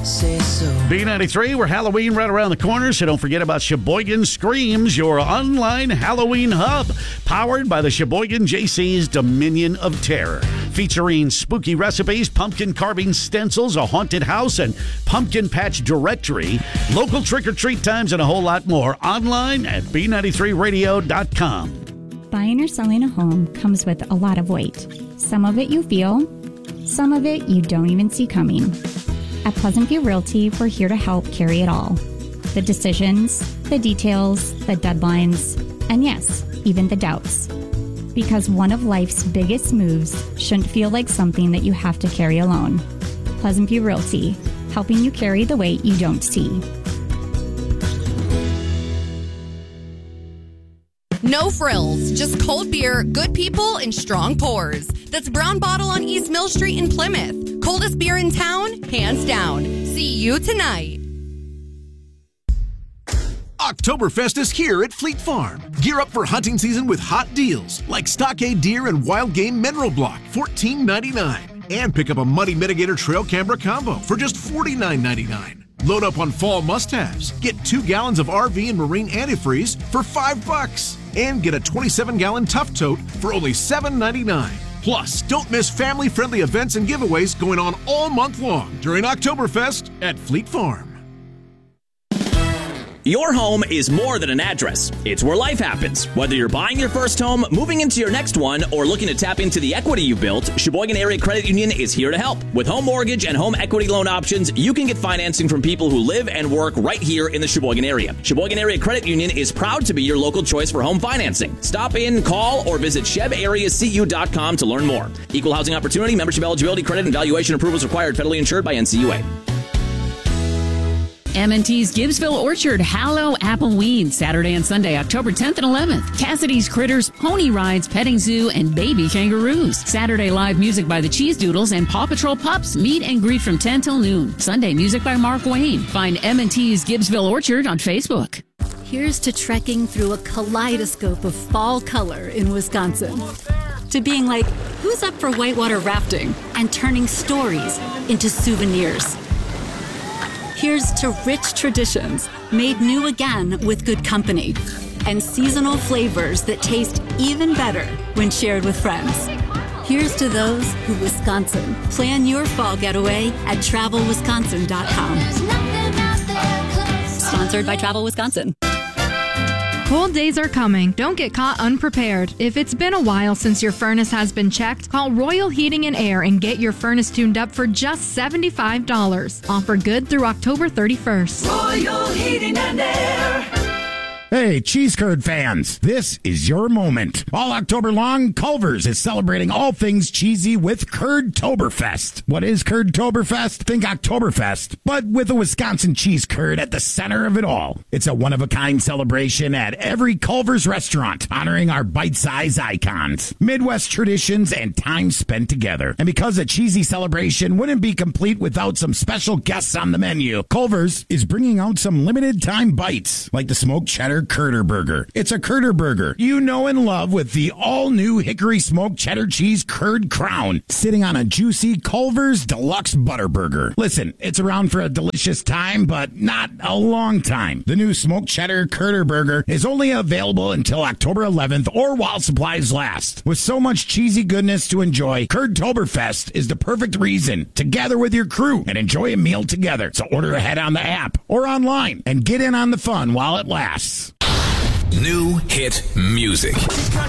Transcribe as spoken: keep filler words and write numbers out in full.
say so. B ninety-three, we're Halloween right around the corner, so don't forget about Sheboygan Screams, your online Halloween hub, powered by the Sheboygan J C's Dominion of Terror. Featuring spooky recipes, pumpkin carving stencils, a haunted house, and pumpkin patch directory, local trick-or-treat times, and a whole lot more. Online at b ninety-three radio dot com. Buying or selling a home comes with a lot of weight. Some of it you feel, some of it you don't even see coming. At Pleasant View Realty, we're here to help carry it all. The decisions, the details, the deadlines, and yes, even the doubts. Because one of life's biggest moves shouldn't feel like something that you have to carry alone. Pleasant View Realty, helping you carry the weight you don't see. No frills, just cold beer, good people, and strong pours. That's Brown Bottle on East Mill Street in Plymouth. Coldest beer in town, hands down. See you tonight. Oktoberfest is here at Fleet Farm. Gear up for hunting season with hot deals like Stockade Deer and Wild Game Mineral Block, fourteen ninety-nine. And pick up a Muddy Mitigator Trail Camera Combo for just forty-nine ninety-nine. Load up on fall must-haves. Get two gallons of R V and marine antifreeze for five bucks. And get a twenty-seven gallon Tough Tote for only seven ninety-nine. Plus, don't miss family-friendly events and giveaways going on all month long during Oktoberfest at Fleet Farm. Your home is more than an address. It's where life happens. Whether you're buying your first home, moving into your next one, or looking to tap into the equity you built, Sheboygan Area Credit Union is here to help. With home mortgage and home equity loan options, you can get financing from people who live and work right here in the Sheboygan area. Sheboygan Area Credit Union is proud to be your local choice for home financing. Stop in, call, or visit sheb area c u dot com to learn more. Equal housing opportunity, membership eligibility, credit, and valuation approvals required. Federally insured by N C U A. M and T's Gibbsville Orchard Hallow Appleweed, Saturday and Sunday, October tenth and eleventh. Cassidy's Critters, Pony Rides, Petting Zoo, and Baby Kangaroos. Saturday live music by the Cheese Doodles and Paw Patrol Pups. Meet and greet from ten till noon. Sunday music by Mark Wayne. Find M and T's Gibbsville Orchard on Facebook. Here's to trekking through a kaleidoscope of fall color in Wisconsin. To being like, who's up for whitewater rafting? And turning stories into souvenirs. Here's to rich traditions made new again with good company and seasonal flavors that taste even better when shared with friends. Here's to those who Wisconsin. Plan your fall getaway at travel wisconsin dot com. Sponsored by Travel Wisconsin. Cold days are coming. Don't get caught unprepared. If it's been a while since your furnace has been checked, call Royal Heating and Air and get your furnace tuned up for just seventy-five dollars. Offer good through October thirty-first. Royal Heating and Air. Hey, cheese curd fans, this is your moment. All October long, Culver's is celebrating all things cheesy with Curd-toberfest. What is Curd-toberfest? Think Oktoberfest, but with a Wisconsin cheese curd at the center of it all. It's a one-of-a-kind celebration at every Culver's restaurant, honoring our bite-sized icons, Midwest traditions, and time spent together. And because a cheesy celebration wouldn't be complete without some special guests on the menu, Culver's is bringing out some limited-time bites, like the smoked cheddar Curder Burger. It's a Curder Burger you know and love with the all-new hickory smoked cheddar cheese curd crown sitting on a juicy Culver's Deluxe Butter Burger. Listen, it's around for a delicious time, but not a long time. The new smoked cheddar Curder Burger is only available until October eleventh or while supplies last. With so much cheesy goodness to enjoy, Curd-toberfest is the perfect reason to gather with your crew and enjoy a meal together. So order ahead on the app or online and get in on the fun while it lasts. New hit music.